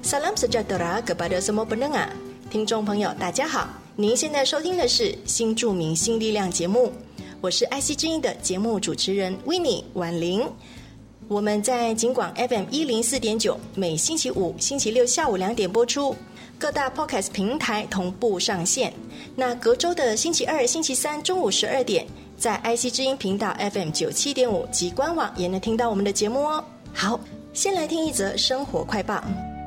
Salam sejahtera kepada semua pendengar，听众朋友大家好，您现在收听的是新著名新力量节目，我是爱惜之音的节目主持人 Winnie 婉玲。我们在警广 FM 104.9，每星期五、星期六下午2点播出，各大 Podcast 平台同步上线。那隔周的星期二、星期三中午12点，在爱惜之音频道 FM 97.5及官网也能听到我们的节目哦。好，先来听一则生活快报。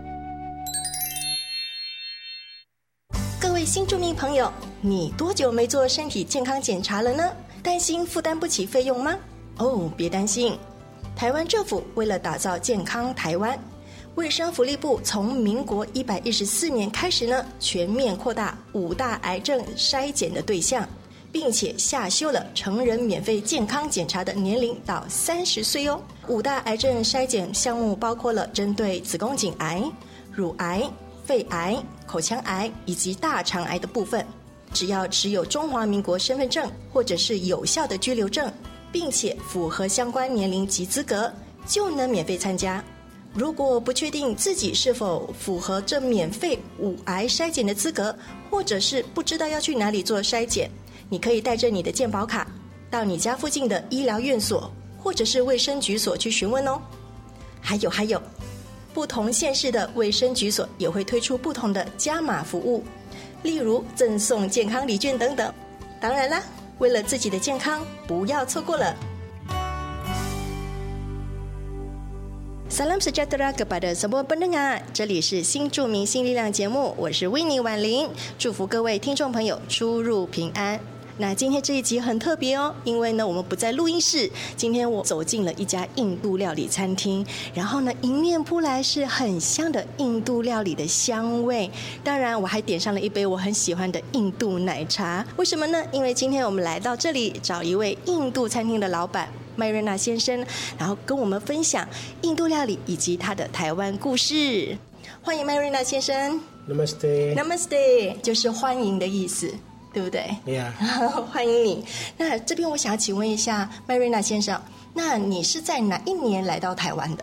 各位新住民朋友，你多久没做身体健康检查了呢？担心负担不起费用吗？哦，别担心，台湾政府为了打造健康台湾，卫生福利部从民国114年开始呢，全面扩大5大癌症筛检的对象，并且下修了成人免费健康检查的年龄到30岁哦。5大癌症筛检项目包括了针对子宫颈癌、乳癌、肺癌、口腔癌以及大肠癌的部分，只要持有中华民国身份证或者是有效的居留证，并且符合相关年龄及资格，就能免费参加。如果不确定自己是否符合这免费5癌筛检的资格，或者是不知道要去哪里做筛检，你可以带着你的健保卡到你家附近的医疗院所或者是卫生局所去询问哦。还有，不同县市的卫生局所也会推出不同的加码服务，例如赠送健康礼券等等。当然啦，为了自己的健康，不要错过了。Salam sejahtera kepada semua pendengar， 这里是新著名新力量节目，我是Winnie婉玲，祝福各位听众朋友出入平安。那今天这一集很特别哦，因为呢我们不在录音室，今天我走进了一家印度料理餐厅，然后呢迎面扑来是很香的印度料理的香味，当然我还点上了一杯我很喜欢的印度奶茶。为什么呢？因为今天我们来到这里找一位印度餐厅的老板麦瑞纳先生，然后跟我们分享印度料理以及他的台湾故事。欢迎麦瑞纳先生。 Namaste 就是欢迎的意思，对不对？ Yeah. 欢迎你。那这边我想要请问一下麦瑞纳先生，那你是在哪一年来到台湾的？